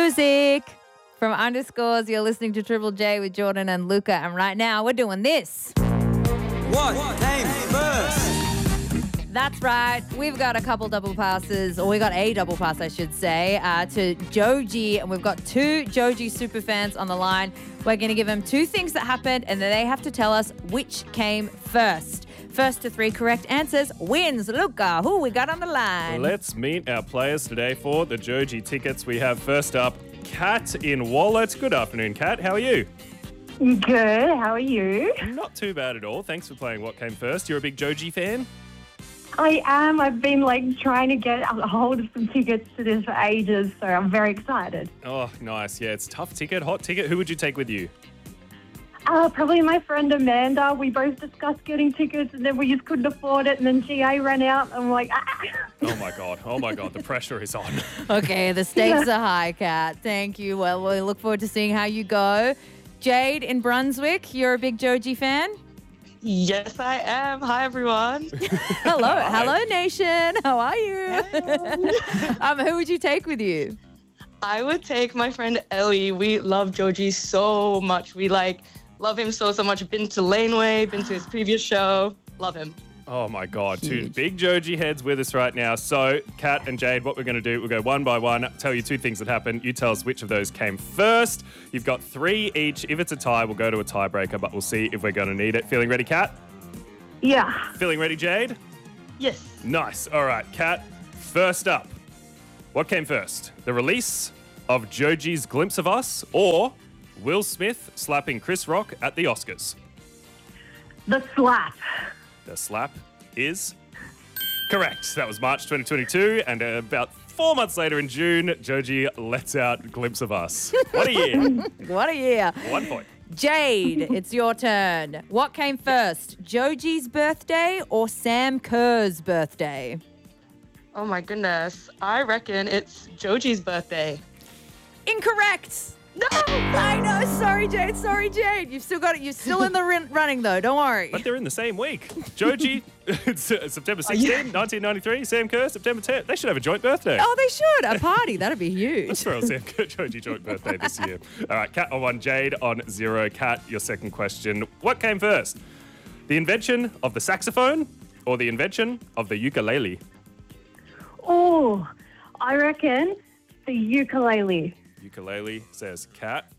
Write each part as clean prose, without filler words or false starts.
music from Underscores. You're listening to Triple J with Jordan and Luca. And right now we're doing this. What came first? That's right. We've got a couple double passes, or we got a double pass, I should say, to Joji. And we've got two Joji super fans on the line. We're going to give them two things that happened, and then they have to tell us which came first. First to three correct answers wins. Luca, who we got on the line? Let's meet our players today for the Joji tickets. We have first up Kat in Wallet. Good afternoon, Kat. How are you? Good. How are you? Not too bad at all. Thanks for playing What Came First. You're a big Joji fan? I am. I've been trying to get a hold of some tickets to this for ages, so I'm very excited. Oh, nice. Yeah, it's a tough ticket, hot ticket. Who would you take with you? Probably my friend Amanda. We both discussed getting tickets, and then we just couldn't afford it, and then GA ran out. I'm like, Oh, my God. The pressure is on. Okay, the stakes are high, Kat. Thank you. Well, we look forward to seeing how you go. Jade in Brunswick, you're a big Joji fan? Yes, I am. Hi, everyone. Hello, nation. How are you? Who would you take with you? I would take my friend Ellie. We love Joji so much. We love him so much. Been to Laneway, been to his previous show. Love him. Oh, my God. Huge. Two big Joji heads with us right now. So, Kat and Jade, what we're going to do, we'll go one by one, tell you two things that happened. You tell us which of those came first. You've got three each. If it's a tie, we'll go to a tiebreaker, but we'll see if we're going to need it. Feeling ready, Kat? yeah. Feeling ready, Jade? Yes. Nice. All right, Kat, first up. What came first? The release of Joji's Glimpse of Us or Will Smith slapping Chris Rock at the Oscars? The slap. The slap is correct. That was March 2022, and about 4 months later in June, Joji lets out Glimpse of Us. What a year. What a year. 1 point. Jade, it's your turn. What came first, Joji's birthday or Sam Kerr's birthday? Oh, my goodness. I reckon it's Joji's birthday. Incorrect. No! I know. Sorry, Jade. You've still got it. You're still in the running, though. Don't worry. But they're in the same week. Joji, it's September 16, 1993. Sam Kerr, September 10. They should have a joint birthday. Oh, they should. A party. That'd be Let's huge. throw a Sam Kerr Joji joint birthday this year. All right, Kat on 1, Jade on 0. Kat, your second question. What came first? The invention of the saxophone or the invention of the ukulele? Oh, I reckon the ukulele. Ukulele, says Kat.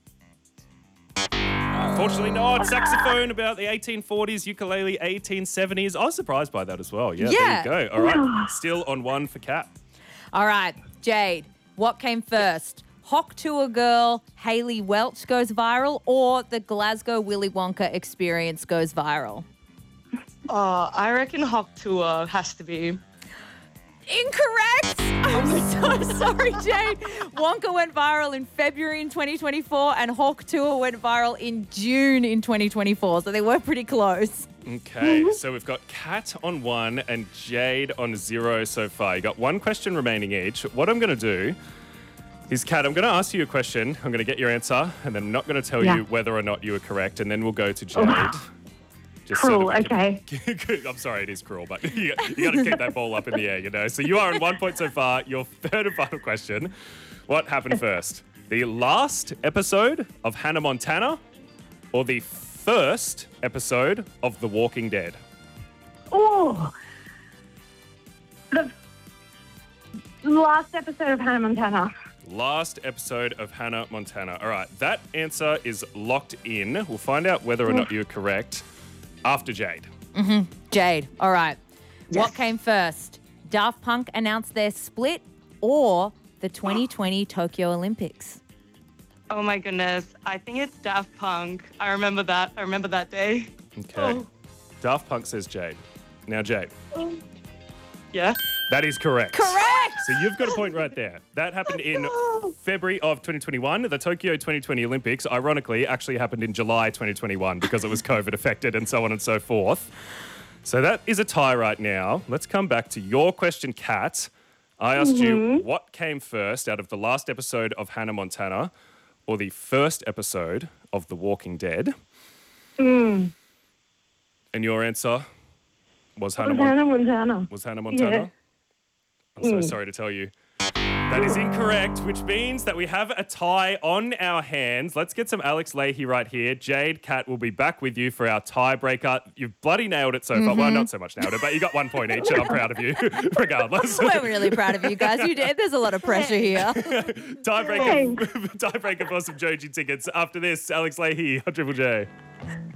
Unfortunately not. Saxophone about the 1840s, ukulele 1870s. I was surprised by that as well. Yeah. Yeah. There you go. All right, still on 1 for Kat. All right, Jade, what came first? Hock Tour girl Hayley Welch goes viral or the Glasgow Willy Wonka experience goes viral? I reckon Hawk Tour has to be. Incorrect! I'm so sorry, Jade. Wonka went viral in February in 2024 and Hawk Tour went viral in June in 2024, so they were pretty close. Okay, so we've got Kat on 1 and Jade on 0 so far. You got one question remaining each. What I'm going to do is, Kat, I'm going to ask you a question. I'm going to get your answer, and then I'm not going to tell you whether or not you were correct, and then we'll go to Jade. Just Cruel, that we okay. I'm sorry, it is cruel, but you got to keep that ball up in the air, you know. So you are on 1 point so far. Your third and final question. What happened first? The last episode of Hannah Montana or the first episode of The Walking Dead? Oh, the last episode of Hannah Montana. Last episode of Hannah Montana. All right, that answer is locked in. We'll find out whether or not you're correct after Jade. Jade, all right. What came first? Daft Punk announced their split or the 2020 Tokyo Olympics? Oh, my goodness. I think it's Daft Punk. I remember that day. Okay. Oh. Daft Punk says Jade. Now, Jade. Yeah? That is correct. Correct! So you've got a point right there. That happened in February of 2021. The Tokyo 2020 Olympics, ironically, actually happened in July 2021 because it was COVID affected and so on and so forth. So that is a tie right now. Let's come back to your question, Kat. I asked you what came first out of the last episode of Hannah Montana or the first episode of The Walking Dead. And your answer was Hannah Montana. Hannah Montana. Was Hannah Montana? Yeah. I'm so sorry to tell you. That is incorrect, which means that we have a tie on our hands. Let's get some Alex Leahy right here. Jade, Kat will be back with you for our tiebreaker. You've bloody nailed it so far. Well, not so much nailed it, but you got 1 point each, and I'm proud of you, regardless. We're really proud of you guys. You did. There's a lot of pressure here. Tiebreaker for some Joji tickets. After this, Alex Leahy on Triple J.